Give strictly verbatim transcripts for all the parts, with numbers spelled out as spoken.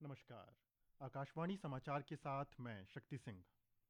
नमस्कार। आकाशवाणी समाचार के साथ मैं शक्ति सिंह।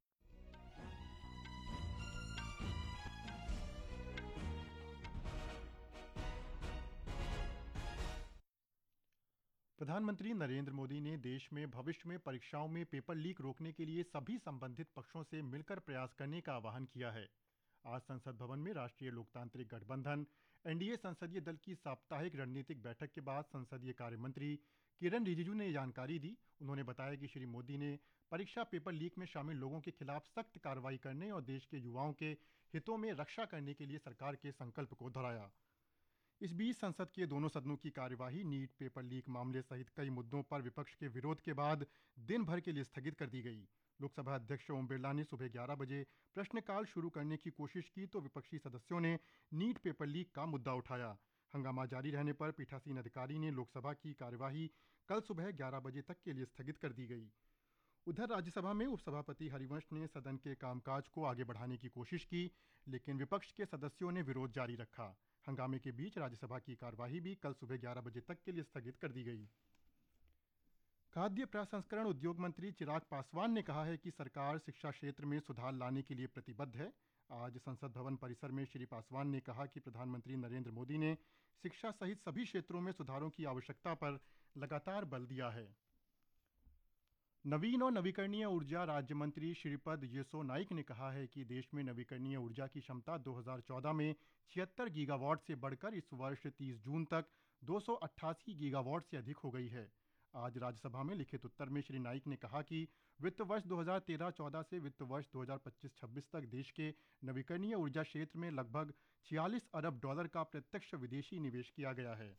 प्रधानमंत्री नरेंद्र मोदी ने देश में भविष्य में परीक्षाओं में पेपर लीक रोकने के लिए सभी संबंधित पक्षों से मिलकर प्रयास करने का आह्वान किया है। आज संसद भवन में राष्ट्रीय लोकतांत्रिक गठबंधन एनडीए संसदीय दल की साप्ताहिक रणनीतिक बैठक के बाद संसदीय कार्य मंत्री किरण रिजिजू ने जानकारी दी। उन्होंने बताया कि श्री मोदी ने परीक्षा पेपर लीक में शामिल लोगों के खिलाफ सख्त कार्रवाई करने और देश के युवाओं के हितों में रक्षा करने के लिए सरकार के संकल्प को दोहराया। इस बीच संसद के दोनों सदनों की कार्यवाही नीट पेपर लीक मामले सहित कई मुद्दों पर विपक्ष के विरोध के बाद दिन भर के लिए स्थगित कर दी गई। लोकसभा अध्यक्ष ओम बिरला ने सुबह ग्यारह बजे प्रश्नकाल शुरू करने की कोशिश की तो विपक्षी सदस्यों ने नीट पेपर लीक का मुद्दा उठाया। हंगामा जारी रहने पर पीठासीन अधिकारी ने लोकसभा की कार्यवाही कल सुबह ग्यारह बजे तक के लिए स्थगित कर दी गई। उधर राज्यसभा में उपसभापति हरिवंश ने सदन के कामकाज को आगे बढ़ाने की कोशिश की, लेकिन विपक्ष के सदस्यों ने विरोध जारी रखा। हंगामे के बीच राज्यसभा की कार्यवाही भी कल सुबह ग्यारह बजे तक के लिए स्थगित कर दी गई। खाद्य प्रसंस्करण उद्योग मंत्री चिराग पासवान ने कहा है कि सरकार शिक्षा क्षेत्र में सुधार लाने के लिए प्रतिबद्ध है। आज संसद भवन परिसर में श्री पासवान ने कहा कि प्रधानमंत्री नरेंद्र मोदी ने शिक्षा सहित सभी क्षेत्रों में सुधारों की आवश्यकता पर लगातार बल दिया है। नवीन और नवीकरणीय ऊर्जा राज्य मंत्री श्रीपद येसो नाइक ने कहा है कि देश में नवीकरणीय ऊर्जा की क्षमता दो हज़ार चौदह में छिहत्तर गीगावाट से बढ़कर इस वर्ष तीस जून तक दो सौ अट्ठासी गीगावाट से अधिक हो गई है। आज राज्यसभा में लिखित उत्तर में श्री नाइक ने कहा कि वित्त वर्ष दो हज़ार तेरह चौदह से वित्त वर्ष दो हज़ार पच्चीस छब्बीस तक देश के नवीकरणीय ऊर्जा क्षेत्र में लगभग छियालीस अरब डॉलर का प्रत्यक्ष विदेशी निवेश किया गया है।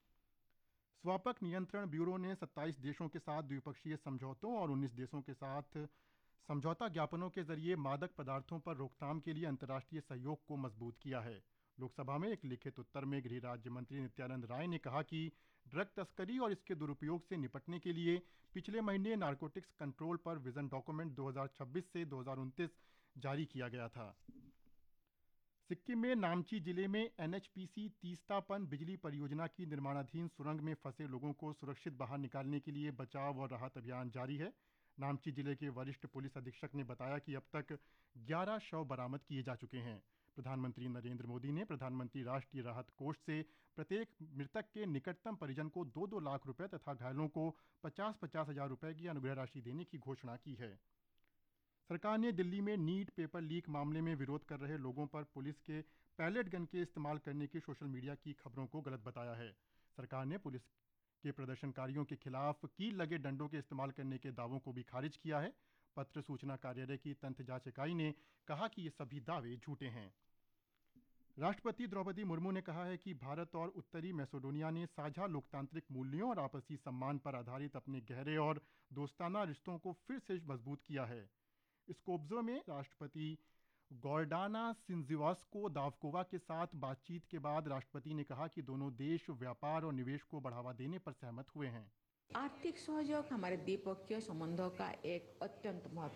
स्वापक नियंत्रण ब्यूरो ने सत्ताईस देशों के साथ द्विपक्षीय समझौतों और उन्नीस देशों के साथ समझौता ज्ञापनों के जरिए मादक पदार्थों पर रोकथाम के लिए अंतर्राष्ट्रीय सहयोग को मजबूत किया है। लोकसभा में एक लिखित उत्तर में गृह राज्य मंत्री नित्यानंद राय ने कहा कि ड्रग तस्करी और इसके दुरुपयोग से निपटने के लिए पिछले महीने नारकोटिक्स कंट्रोल पर विजन डॉक्यूमेंट दो हज़ार छब्बीस से दो हज़ार उनतीस जारी किया गया था। सिक्किम में नामची जिले में एनएचपीसी तीस्तापन बिजली परियोजना की निर्माणाधीन सुरंग में फंसे लोगों को सुरक्षित बाहर निकालने के लिए बचाव और राहत अभियान जारी है। नामची जिले के वरिष्ठ पुलिस अधीक्षक ने बताया कि अब तक ग्यारह शव बरामद किए जा चुके हैं। प्रधानमंत्री नरेंद्र मोदी ने प्रधानमंत्री राष्ट्रीय राहत कोष से प्रत्येक मृतक के निकटतम परिजन को दो दो लाख रुपए तथा घायलों को पचास पचास हजार रुपए की अनुग्रह राशि देने की घोषणा की है। सरकार ने दिल्ली में नीट पेपर लीक मामले में विरोध कर रहे लोगों पर पुलिस के पैलेट गन के इस्तेमाल करने की सोशल मीडिया की खबरों को गलत बताया है। सरकार ने पुलिस के प्रदर्शनकारियों के खिलाफ कील लगे डंडों के इस्तेमाल करने के दावों को भी खारिज किया है। पत्र सूचना कार्यालय की तंत्र जांच इकाई ने कहा कि ये सभी दावे झूठे हैं। राष्ट्रपति द्रौपदी मुर्मू ने कहा है कि भारत और उत्तरी मैसेडोनिया ने साझा लोकतांत्रिक मूल्यों और आपसी सम्मान पर आधारित अपने गहरे और दोस्ताना रिश्तों को फिर से मजबूत किया है। स्कोप्जे में राष्ट्रपति गॉर्डाना सिंजीवास्को दावकोवा के साथ बातचीत के बाद राष्ट्रपति ने कहा कि दोनों देश व्यापार और निवेश को बढ़ावा देने पर सहमत हुए हैं। आर्थिक सहयोग हमारे द्विपक्षीय संबंधों का एक अत्यंत महत्वपूर्ण